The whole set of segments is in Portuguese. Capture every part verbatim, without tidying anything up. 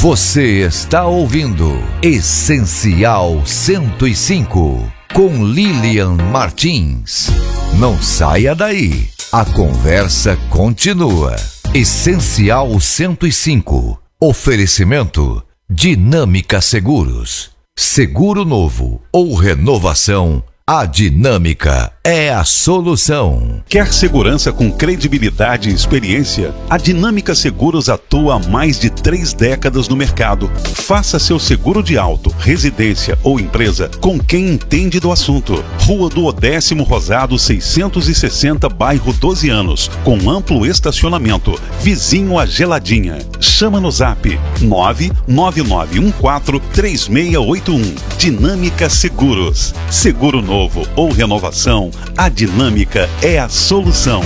Você está ouvindo Essencial cento e cinco, com Lilian Martins. Não saia daí, a conversa continua. Essencial cento e cinco, oferecimento Dinâmica Seguros. Seguro novo ou renovação, a Dinâmica é a solução. Quer segurança com credibilidade e experiência? A Dinâmica Seguros atua há mais de três décadas no mercado. Faça seu seguro de auto, residência ou empresa com quem entende do assunto. Rua do Odécimo Rosado seiscentos e sessenta, bairro doze anos, com amplo estacionamento, vizinho à Geladinha. Chama no zap nove nove nove um quatro três seis oito um. Dinâmica Seguros. Seguro novo ou renovação, a Dinâmica é a solução.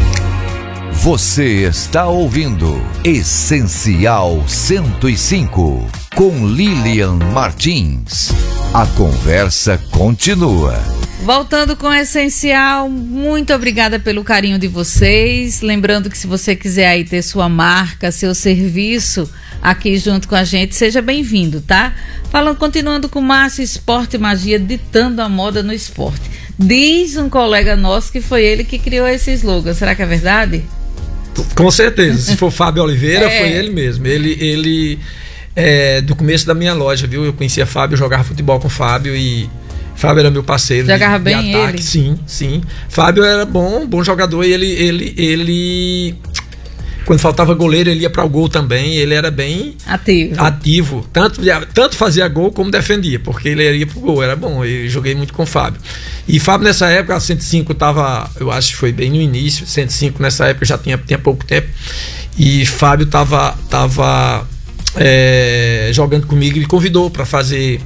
Você está ouvindo Essencial cento e cinco, com Lilian Martins. A conversa continua. Voltando com o Essencial, muito obrigada pelo carinho de vocês. Lembrando que se você quiser aí ter sua marca, seu serviço aqui junto com a gente, seja bem-vindo, tá? Falando, continuando com Márcio Esporte e Magia, ditando a moda no esporte. Diz um colega nosso que foi ele que criou esse slogan. Será que é verdade? Com certeza. Se for Fábio Oliveira, é. Foi ele mesmo. Ele, ele é, do começo da minha loja, viu? Eu conhecia Fábio, jogava futebol com Fábio e Fábio era meu parceiro. Jogava de, bem de ataque. ele? Sim, sim. Fábio era bom, bom jogador e ele, ele, ele... Quando faltava goleiro, ele ia para o gol também. Ele era bem ativo. ativo. Tanto, tanto fazia gol como defendia, porque ele ia para o gol. Era bom. Eu joguei muito com o Fábio. E Fábio, nessa época, a cento e cinco estava, eu acho que foi bem no início. cento e cinco, nessa época, já tinha, tinha pouco tempo. E Fábio estava tava, é, jogando comigo. Ele convidou para fazer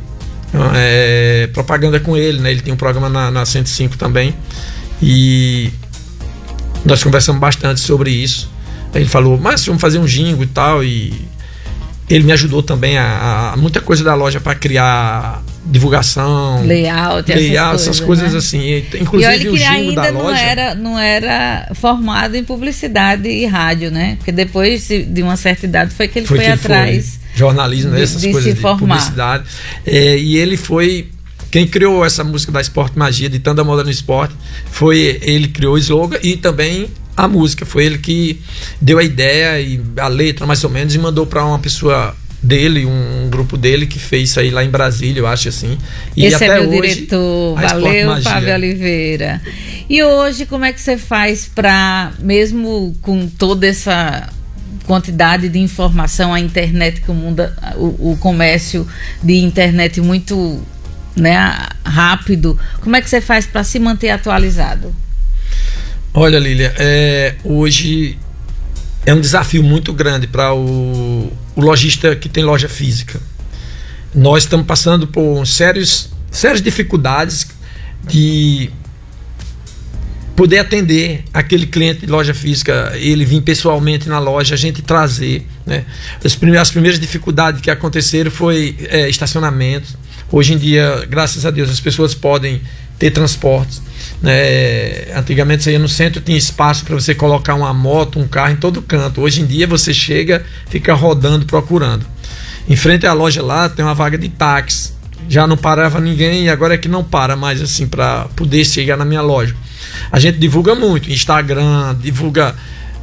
é, propaganda com ele, né? Ele tinha um programa na, na cento e cinco também. E nós conversamos bastante sobre isso. Ele falou, mas vamos fazer um jingle e tal, e ele me ajudou também a, a muita coisa da loja para criar divulgação, layout, layout essas essas coisas, coisas né? Assim. Inclusive e olha o que jingle ainda da não loja era, não era formado em publicidade e rádio, né? Porque depois de uma certa idade foi que ele foi, foi que atrás. Foi. Jornalismo, de, essas de coisas se de formar. Publicidade. É, e ele foi quem criou essa música da Esporte Magia, de tanta moda no esporte, foi ele que criou o slogan e também a música. Foi ele que deu a ideia e a letra, mais ou menos, e mandou para uma pessoa dele, um, um grupo dele que fez isso aí lá em Brasília, eu acho assim. E esse até é meu hoje, diretor, valeu, Fábio Oliveira. E hoje, como é que você faz para, mesmo com toda essa quantidade de informação, a internet que o mundo, o, o comércio de internet muito, né, rápido, como é que você faz para se manter atualizado? Olha, Lília, é, hoje é um desafio muito grande para o, o lojista que tem loja física. Nós estamos passando por sérios, sérias dificuldades de poder atender aquele cliente de loja física, ele vir pessoalmente na loja, a gente trazer, né? As primeiras, as primeiras dificuldades que aconteceram foi é, estacionamento. Hoje em dia, graças a Deus, as pessoas podem ter transportes. É, antigamente você ia no centro, tinha espaço para você colocar uma moto, um carro em todo canto. Hoje em dia você chega, fica rodando, procurando. Em frente à loja lá tem uma vaga de táxi. Já não parava ninguém e agora é que não para mais assim para poder chegar na minha loja. A gente divulga muito, Instagram, divulga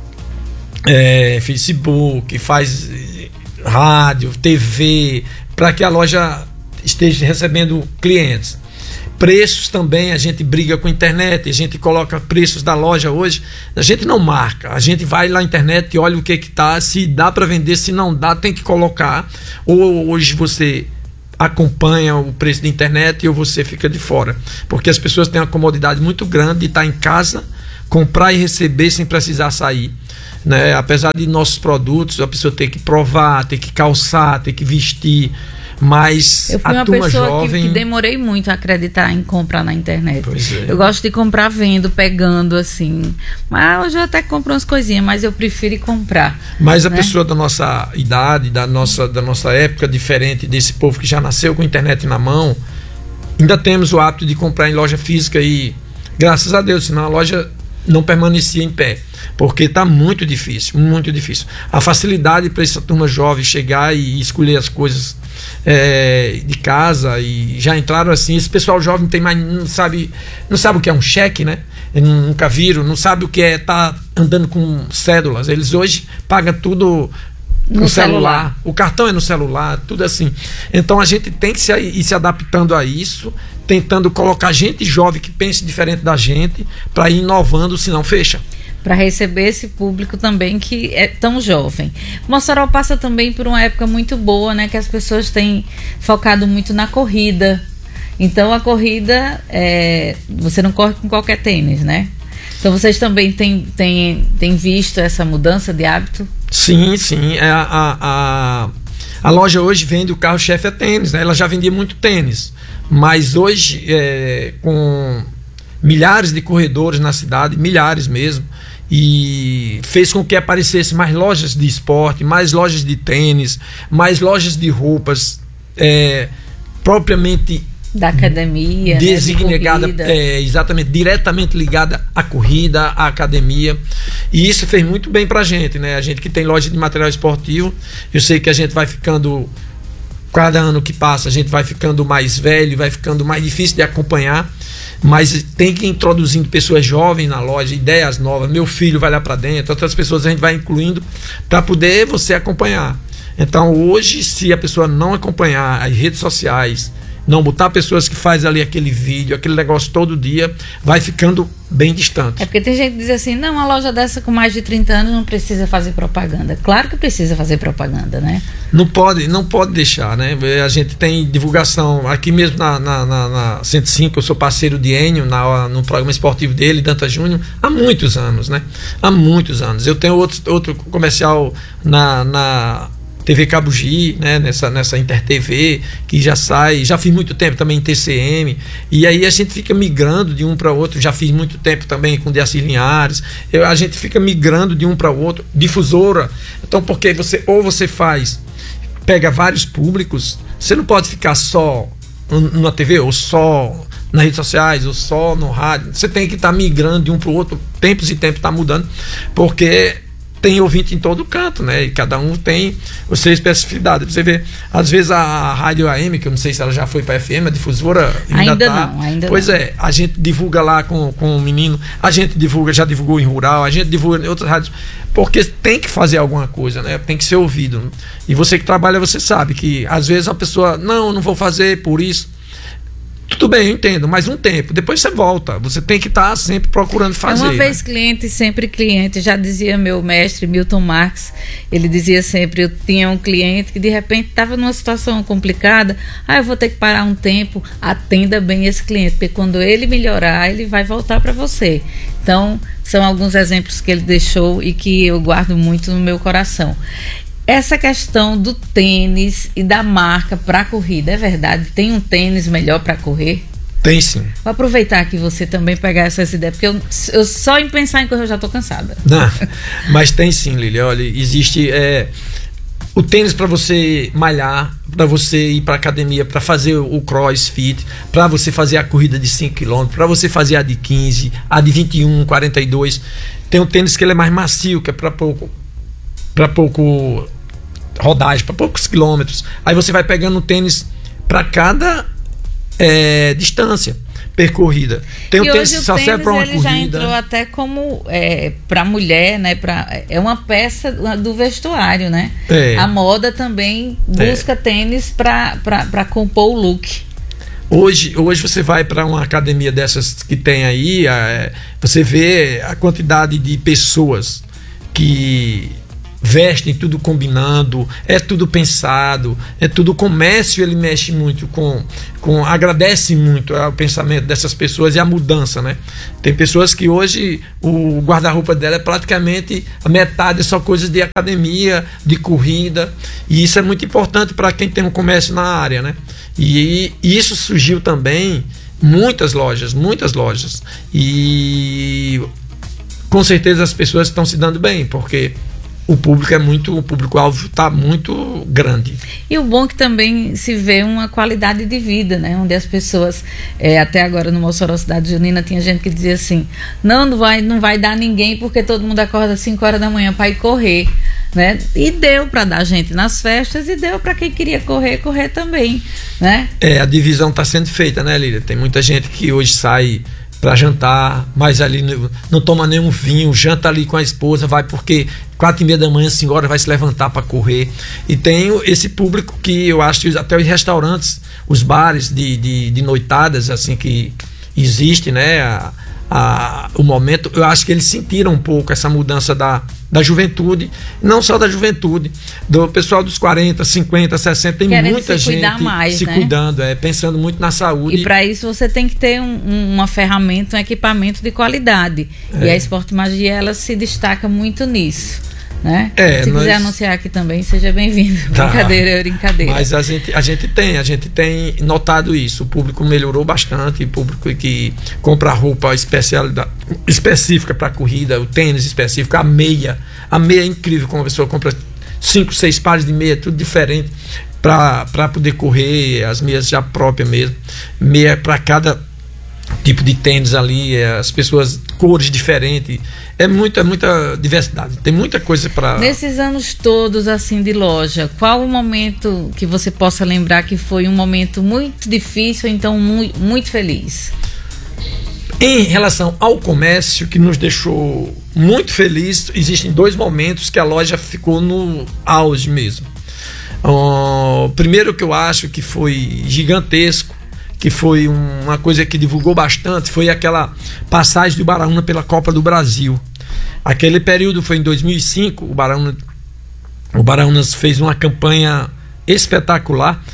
é, Facebook, faz rádio, T V, para que a loja esteja recebendo clientes. Preços também, a gente briga com a internet, a gente coloca preços da loja hoje, a gente não marca, a gente vai lá na internet e olha o que que tá, se dá para vender, se não dá, tem que colocar. Ou hoje você acompanha o preço da internet ou você fica de fora, porque as pessoas têm uma comodidade muito grande de estar em casa, comprar e receber sem precisar sair, né? Apesar de nossos produtos, a pessoa ter que provar, ter que calçar, ter que vestir. Mas eu fui a uma turma pessoa jovem... que, que demorei muito a acreditar em comprar na internet. Pois é. Eu gosto de comprar vendo, pegando assim. Mas hoje eu até compro umas coisinhas, mas eu prefiro ir comprar. Mas a né? pessoa da nossa idade, da nossa, da nossa época, diferente desse povo que já nasceu com a internet na mão, ainda temos o hábito de comprar em loja física e, graças a Deus, senão a loja não permanecia em pé, porque está muito difícil, muito difícil. A facilidade para essa turma jovem chegar e escolher as coisas é, de casa, e já entraram assim, esse pessoal jovem tem mais, não sabe, não sabe o que é um cheque, né? Nunca viram, não sabe o que é estar tá andando com cédulas. Eles hoje pagam tudo no celular. celular, o cartão é no celular, tudo assim. Então a gente tem que se, ir se adaptando a isso, tentando colocar gente jovem que pense diferente da gente, para ir inovando, senão fecha. Para receber esse público também que é tão jovem. Mossoró passa também por uma época muito boa, né? Que as pessoas têm focado muito na corrida. Então a corrida, é, você não corre com qualquer tênis, né? Então vocês também têm, têm, têm visto essa mudança de hábito? Sim, sim. A, a, a, a loja hoje vende, o carro-chefe é tênis, né? Ela já vendia muito tênis, mas hoje é, com milhares de corredores na cidade, milhares mesmo, e fez com que aparecesse mais lojas de esporte, mais lojas de tênis, mais lojas de roupas é, propriamente da academia, designada, né, de é, exatamente, diretamente ligada à corrida, à academia, e isso fez muito bem pra gente, né? A gente que tem loja de material esportivo, eu sei que a gente vai ficando, cada ano que passa, a gente vai ficando mais velho, vai ficando mais difícil de acompanhar, mas tem que ir introduzindo pessoas jovens na loja, ideias novas. Meu filho vai lá para dentro, outras pessoas a gente vai incluindo para poder você acompanhar. Então hoje, se a pessoa não acompanhar as redes sociais, não botar pessoas que fazem ali aquele vídeo, aquele negócio todo dia, vai ficando bem distante. É porque tem gente que diz assim, não, uma loja dessa com mais de trinta anos não precisa fazer propaganda. Claro que precisa fazer propaganda, né? Não pode, não pode deixar, né? A gente tem divulgação aqui mesmo na, na, na, na cento e cinco, eu sou parceiro de Enio na, no programa esportivo dele, Danta Júnior, há muitos anos, né? Há muitos anos. Eu tenho outro, outro comercial na... na T V Cabugi, né, nessa, nessa Inter T V, que já sai, já fiz muito tempo também em T C M, e aí a gente fica migrando de um para outro, já fiz muito tempo também com Deacir Linhares, eu, a gente fica migrando de um para outro, difusora, então porque você, ou você faz, pega vários públicos, você não pode ficar só na T V, ou só nas redes sociais, ou só no rádio, você tem que estar tá migrando de um para o outro, tempos e tempos está mudando, porque tem ouvinte em todo canto, né? E cada um tem a sua especificidade. Você vê, às vezes a Rádio A M, que eu não sei se ela já foi para F M, a difusora ainda, ainda tá. não, ainda pois não. é, a gente divulga lá com, com o menino, a gente divulga, já divulgou em Rural, a gente divulga em outras rádios, porque tem que fazer alguma coisa, né? Tem que ser ouvido. E você que trabalha, você sabe que às vezes a pessoa, não, não vou fazer por isso. Tudo bem, eu entendo, mas um tempo, depois você volta, você tem que estar tá sempre procurando fazer. É uma vez né? cliente, sempre cliente, já dizia meu mestre Milton Marx, ele dizia sempre, eu tinha um cliente que de repente estava numa situação complicada, ah, eu vou ter que parar um tempo, atenda bem esse cliente, porque quando ele melhorar, ele vai voltar para você. Então, são alguns exemplos que ele deixou e que eu guardo muito no meu coração. Essa questão do tênis e da marca para corrida, é verdade? Tem um tênis melhor para correr? Tem sim. Vou aproveitar que você também pegar essas ideias, porque eu, eu só em pensar em correr eu já estou cansada. Não, mas tem sim, Lili. Olha, existe é, o tênis para você malhar, para você ir para academia, para fazer o crossfit, para você fazer a corrida de cinco quilômetros, para você fazer a de quinze, a de vinte e um, quarenta e dois. Tem um tênis que ele é mais macio, que é para pouco para pouco rodagem, para poucos quilômetros. Aí você vai pegando o tênis para cada é, distância percorrida. Tem e um tênis hoje que só serve para uma ele corrida. Já entrou até como é, para mulher, né? Pra, é uma peça do vestuário, né? É. A moda também busca é. tênis para compor o look. Hoje, hoje você vai para uma academia dessas que tem aí, é, você vê a quantidade de pessoas que vestem tudo combinando, é tudo pensado, é tudo, o comércio ele mexe muito com, com agradece muito ao pensamento dessas pessoas e a mudança, né? Tem pessoas que hoje o guarda-roupa dela é praticamente a metade é só coisas de academia, de corrida, e isso é muito importante para quem tem um comércio na área, né? E, e isso surgiu também muitas lojas, muitas lojas, e com certeza as pessoas estão se dando bem, porque o público é muito, o público-alvo está muito grande. E o bom é que também se vê uma qualidade de vida, né? Onde as pessoas, é, até agora no Mossoró Cidade Junina, tinha gente que dizia assim, não, não vai, não vai dar ninguém porque todo mundo acorda às cinco horas da manhã para ir correr, né? E deu para dar gente nas festas e deu para quem queria correr, correr também, né? É, a divisão está sendo feita, né, Lília? Tem muita gente que hoje sai para jantar, mas ali não, não toma nenhum vinho, janta ali com a esposa, vai porque quatro e meia da manhã, cinco horas vai se levantar para correr. E tem esse público que eu acho que até os restaurantes, os bares de, de, de noitadas, assim, que existe, né, a, a, o momento, eu acho que eles sentiram um pouco essa mudança da, da juventude, não só da juventude, do pessoal dos quarenta, cinquenta, sessenta, tem Querendo muita se cuidar gente mais, se né? cuidando, é, pensando muito na saúde. E para isso você tem que ter um, um, uma ferramenta, um equipamento de qualidade. É. E a Esporte Magia, ela se destaca muito nisso, né? É, se nós... quiser anunciar aqui também, seja bem-vindo. Tá. Brincadeira, é brincadeira. Mas a gente, a gente tem, a gente tem notado isso. O público melhorou bastante, o público que compra roupa especial, específica para corrida, o tênis específico, a meia. A meia é incrível, como a pessoa compra cinco, seis pares de meia, tudo diferente, para poder correr, as meias já próprias mesmo. Meia para cada tipo de tênis ali, as pessoas, cores diferentes, é muita, é muita diversidade, tem muita coisa para... Nesses anos todos assim de loja, qual o momento que você possa lembrar que foi um momento muito difícil, então muito, muito feliz? Em relação ao comércio, que nos deixou muito feliz, existem dois momentos que a loja ficou no auge mesmo. O primeiro que eu acho que foi gigantesco, que foi uma coisa que divulgou bastante, foi aquela passagem do Baraúna pela Copa do Brasil. Aquele período foi em dois mil e cinco, o Baraúna, o Baraúnas fez uma campanha espetacular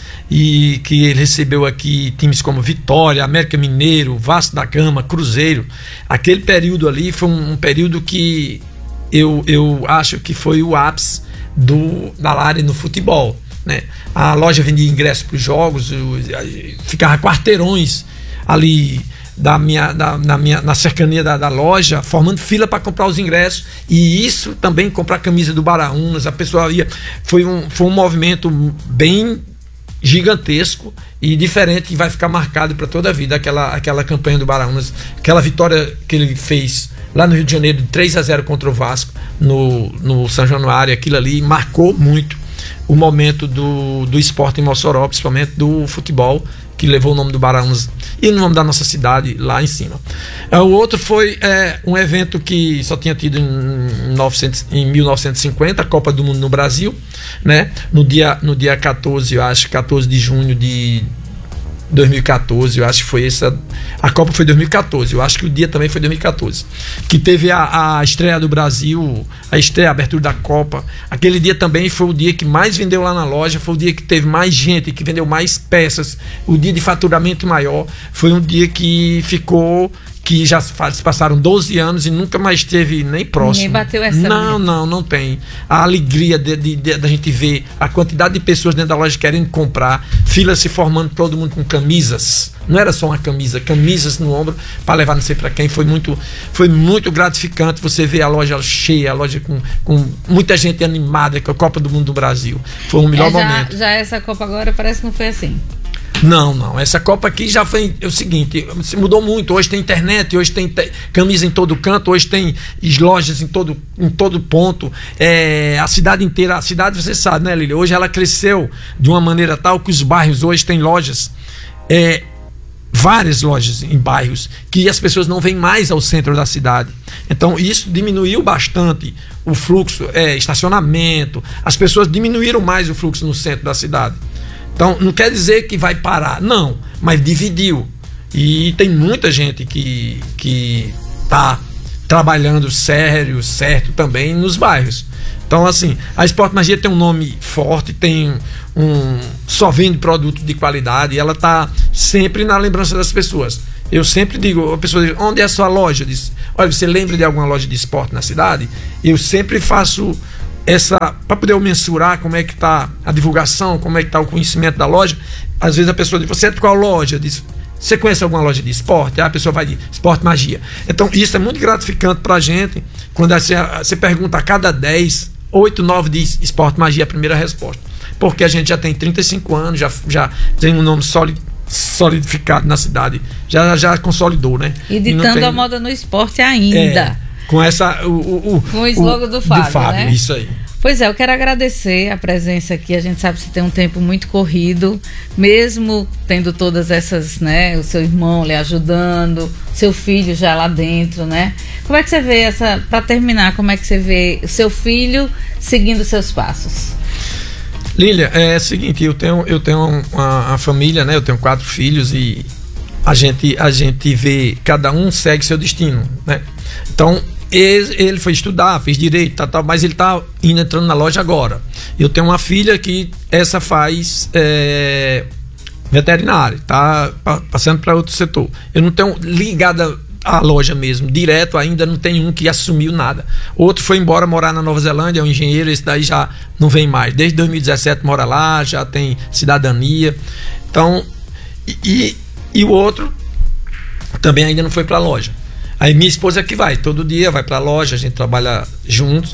e que ele recebeu aqui times como Vitória, América Mineiro, Vasco da Gama, Cruzeiro. Aquele período ali foi um, um período que eu, eu acho que foi o ápice do, da área no futebol, né? A loja vendia ingressos para os jogos, eu, eu, ficava quarteirões ali da minha, da, na, minha, na cercania da, da loja, formando fila para comprar os ingressos, e isso também comprar a camisa do Baraúnas. A pessoa ia, foi um, foi um movimento bem gigantesco e diferente, que vai ficar marcado para toda a vida, aquela, aquela campanha do Baraúnas, aquela vitória que ele fez lá no Rio de Janeiro de três a zero contra o Vasco no, no São Januário. Aquilo ali marcou muito o momento do, do esporte em Mossoró, principalmente do futebol, que levou o nome do Baraúnas e o nome da nossa cidade lá em cima. É, o outro foi é, um evento que só tinha tido em, novecentos, em mil novecentos e cinquenta, a Copa do Mundo no Brasil, né? No dia, no dia quatorze, eu acho, quatorze de junho de dois mil e quatorze, eu acho que foi essa. A Copa foi dois mil e quatorze, eu acho que o dia também foi dois mil e quatorze. Que teve a, a estreia do Brasil, a estreia, a abertura da Copa. Aquele dia também foi o dia que mais vendeu lá na loja, foi o dia que teve mais gente, que vendeu mais peças, o dia de faturamento maior. Foi um dia que ficou. Que já se passaram doze anos e nunca mais esteve nem próximo. Ninguém bateu essa Não, não, não tem. A alegria de, de, de, da gente ver a quantidade de pessoas dentro da loja querendo comprar, filas se formando, todo mundo com camisas. Não era só uma camisa, camisas no ombro para levar não sei para quem. Foi muito, foi muito gratificante você ver a loja cheia, a loja com, com muita gente animada com a Copa do Mundo do Brasil. Foi um melhor é, já, momento. Já essa Copa agora parece que não foi assim. Não, não. Essa Copa aqui já foi é o seguinte, mudou muito. Hoje tem internet, hoje tem te, camisa em todo canto, hoje tem lojas em todo, em todo ponto. É, a cidade inteira, a cidade, você sabe, né, Lília? Hoje ela cresceu de uma maneira tal que os bairros hoje têm lojas, é, várias lojas em bairros, que as pessoas não vêm mais ao centro da cidade. Então isso diminuiu bastante o fluxo, é, estacionamento. As pessoas diminuíram mais o fluxo no centro da cidade. Então, não quer dizer que vai parar, não, mas dividiu. E tem muita gente que que está trabalhando sério, certo também nos bairros. Então, assim, a Esporte Magia tem um nome forte, tem um, só vende produto de qualidade, e ela está sempre na lembrança das pessoas. Eu sempre digo, a pessoa diz, onde é a sua loja? Diz, olha, você lembra de alguma loja de esporte na cidade? Eu sempre faço essa, para poder eu mensurar como é que está a divulgação, como é que está o conhecimento da loja. Às vezes a pessoa diz, você é de qual loja? Diz, você conhece alguma loja de esporte? Aí a pessoa vai dizer, Esporte Magia. Então isso é muito gratificante para a gente, quando você, você pergunta a cada dez, oito, nove de Esporte Magia, a primeira resposta. Porque a gente já tem trinta e cinco anos, já, já tem um nome sólido, solidificado na cidade, já, já consolidou, né? E ditando tem... a moda no esporte ainda. É, com essa... O, o, o, com o slogan o, do Fábio, do Fábio, né? Isso aí. Pois é, eu quero agradecer a presença aqui. A gente sabe que você tem um tempo muito corrido, mesmo tendo todas essas, né? O seu irmão lhe ajudando, seu filho já lá dentro, né? Como é que você vê essa, para terminar, como é que você vê o seu filho seguindo seus passos? Lília, é o seguinte, eu tenho, eu tenho uma, uma família, né? Eu tenho quatro filhos e a gente, a gente vê, cada um segue seu destino, né? Então, Ele, ele foi estudar, fez direito, tá, tá, mas ele está indo entrando na loja agora. Eu tenho uma filha que essa faz é, veterinária, tá passando para outro setor. Eu não tenho ligada à loja mesmo, direto ainda não tem um que assumiu nada. Outro foi embora morar na Nova Zelândia, é um engenheiro, esse daí já não vem mais. Desde dois mil e dezessete mora lá, já tem cidadania. Então, e, e, e o outro também ainda não foi para a loja. Aí minha esposa é que vai, todo dia vai pra loja, a gente trabalha juntos,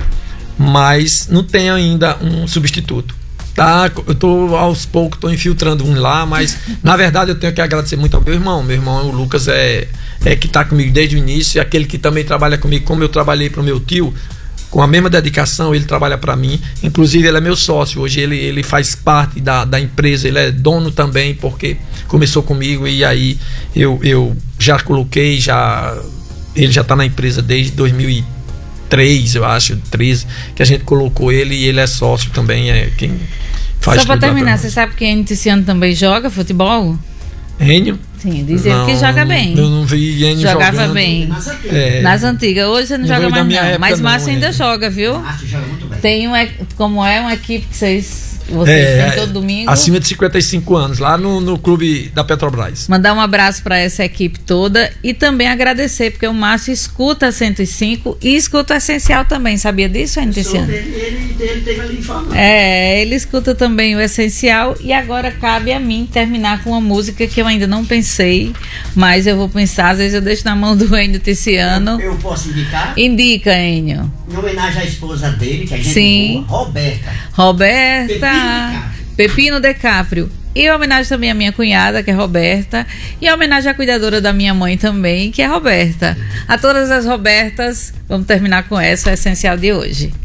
mas não tem ainda um substituto. Tá? Eu tô aos poucos, tô infiltrando um lá, mas na verdade eu tenho que agradecer muito ao meu irmão. Meu irmão, o Lucas, é, é que tá comigo desde o início, e aquele que também trabalha comigo, como eu trabalhei pro meu tio, com a mesma dedicação, ele trabalha para mim. Inclusive ele é meu sócio, hoje ele, ele faz parte da, da empresa, ele é dono também, porque começou comigo e aí eu, eu já coloquei, já... Ele já está na empresa desde dois mil e três, eu acho, treze, que a gente colocou ele e ele é sócio também, é quem faz. Só para terminar, você sabe que Enio Tiziano também joga futebol? Enio? Sim, diz ele que joga bem. Eu não vi Enio Jogava jogando. bem. Nas antigas. É, Nas antigas. Hoje você não joga mais não, época, mas Márcio não, ainda é. joga, viu? Márcio joga muito bem. Tem um, como é uma equipe que vocês... Vocês é, têm todo domingo. Acima de cinquenta e cinco anos, lá no, no clube da Petrobras. Mandar um abraço para essa equipe toda e também agradecer, porque o Márcio escuta cento e cinco e escuta o Essencial também. Sabia disso, Enio Tiziano? Ele, ele, ele teve ali falando. É, ele escuta também o Essencial e agora cabe a mim terminar com uma música que eu ainda não pensei, mas eu vou pensar, às vezes eu deixo na mão do Enio Tiziano. Eu, eu posso indicar? Indica, Enio. Em homenagem à esposa dele, que a gente Sim. boa, Roberta. Roberta. Pepino Pepino Decaprio. E homenagem também à minha cunhada, que é Roberta. E homenagem à cuidadora da minha mãe também, que é Roberta. A todas as Robertas, vamos terminar com essa, o essencial de hoje.